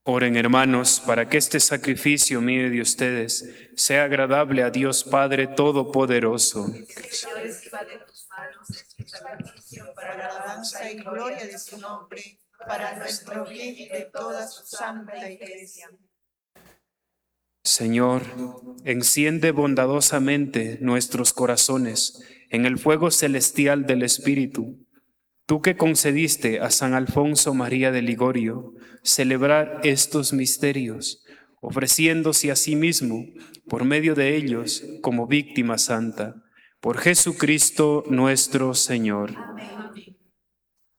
Oren, hermanos, para que este sacrificio mío y de ustedes sea agradable a Dios Padre Todopoderoso. Señor, reciba de tus manos este sacrificio para la alabanza y gloria de su nombre, para nuestro bien y de toda su santa iglesia. Señor, enciende bondadosamente nuestros corazones en el fuego celestial del Espíritu. Tú que concediste a San Alfonso María de Ligorio celebrar estos misterios, ofreciéndose a sí mismo por medio de ellos como víctima santa, por Jesucristo nuestro Señor. Amén.